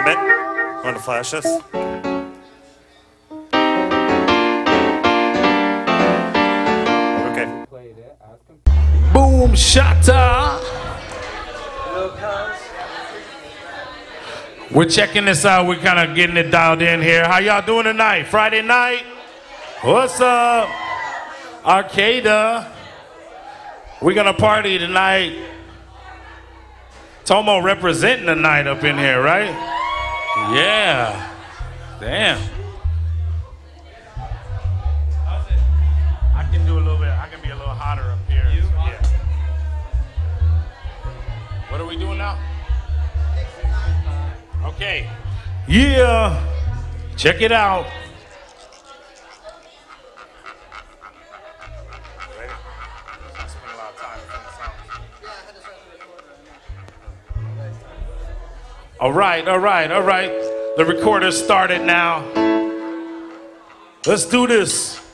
bit? Want to flash us? Okay. Boom shatta. We're checking this out. We're kind of getting it dialed in here. How y'all doing tonight? Friday night? What's up? Arcada. We're gonna party tonight. Tomo representing the night up in here, right? Yeah. Damn. I can do a little bit. I can be a little hotter up here. Yeah. What are we doing now? Okay. Yeah. Check it out. All right. The recorder started now. Let's do this.